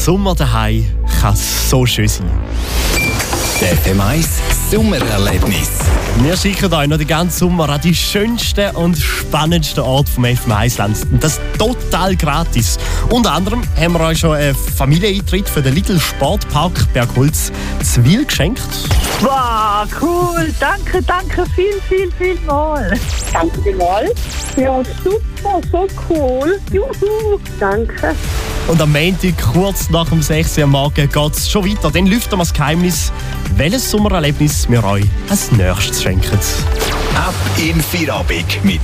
Sommer daheim kann so schön sein. Der FM1 Sommererlebnis. Wir schicken euch noch den ganzen Sommer an die schönsten und spannendsten Orte vom FM1-Land. Und das total gratis. Unter anderem haben wir euch schon einen Familieneintritt für den Little Sportpark Bergholz Zwil geschenkt. Wow, cool. Danke viel mal. Danke vielmals. Ja, super, so cool. Juhu, danke. Und am Montag, kurz nach dem 6 Uhr morgen, geht es schon weiter. Dann lüften wir das Geheimnis, welches Sommererlebnis wir euch als nächstes schenken. Ab in Feierabend mit